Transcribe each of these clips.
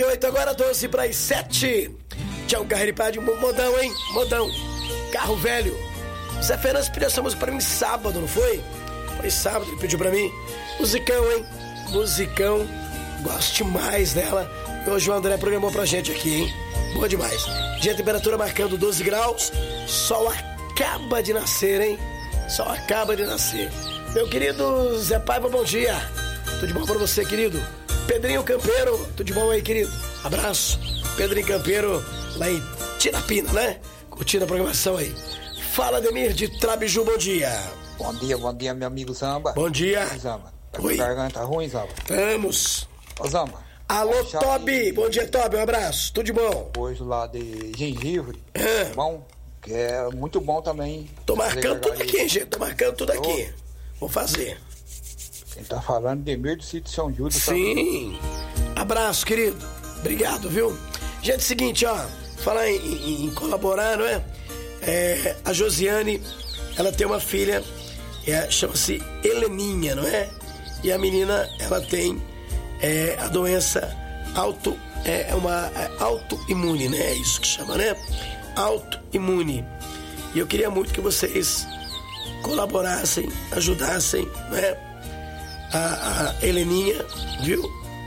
8 agora, 12 para as 7. Tchau, Carreiripá de modão, hein? Modão. Carro velho. Zé Fernandes pediu essa música pra mim sábado, não foi? Foi sábado, ele pediu pra mim. Musicão, hein? Musicão. Gosto demais dela. E hoje o André programou pra gente aqui, hein? Boa demais. Dia, temperatura marcando 12 graus. Sol acaba de nascer, hein? Sol acaba de nascer. Meu querido Zé Paiva, bom dia. Tudo de bom pra você, querido? Pedrinho Campeiro, tudo de bom aí, querido? Abraço. Pedrinho Campeiro, lá em Tirapina, né? Curtindo a programação aí. Fala, Ademir de Trabiju, bom dia. Bom dia, meu amigo Zamba. Bom dia. Zamba. Tá Oi. com garganta ruim, Zamba? Estamos. Ô, Zamba. Alô, Tobi. Bom dia, Tobi. Um abraço. Tudo de bom? Hoje lá de gengibre. É. Bom, que é muito bom também. Tô marcando tudo aqui, gente. Tô marcando tudo aqui. Vou fazer. Quem tá falando de Demir do Sítio São Judas. Sim. Abraço, querido. Obrigado, viu? Gente, seguinte, ó. Falar em colaborar, não é? A Josiane, ela tem uma filha, chama-se Heleninha, não é? E a menina, ela tem a doença autoimune, né? É isso que chama, né? Autoimune. E eu queria muito que vocês colaborassem, ajudassem, né? A Heleninha, viu?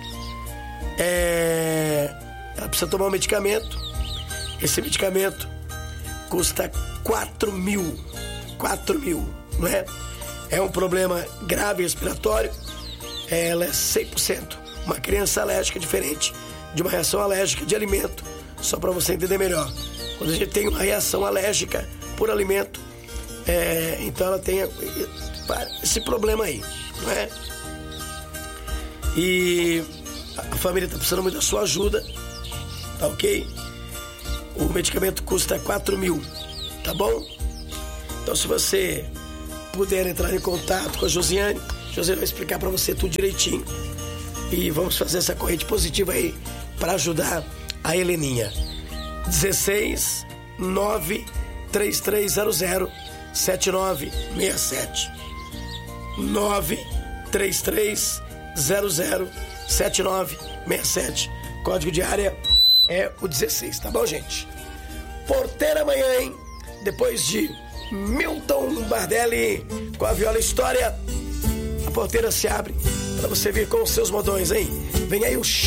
Ela precisa tomar um medicamento. Esse medicamento custa 4 mil, não é? É um problema grave respiratório. Ela é 100% uma criança alérgica, diferente de uma reação alérgica de alimento. Só para você entender melhor, quando a gente tem uma reação alérgica por alimento, então ela tem esse problema aí, não é? E a família está precisando muito da sua ajuda, tá ok? O medicamento custa 4 mil, tá bom? Então, se você puder entrar em contato com a Josiane vai explicar para você tudo direitinho. E vamos fazer essa corrente positiva aí para ajudar a Heleninha. 16 9 3300 7967 9 3300 7967. Código de área é o 16, tá bom, gente? Porteira amanhã, hein? Depois de Milton Bardelli com a Viola História, a porteira se abre para você vir com os seus modões, hein? Vem aí o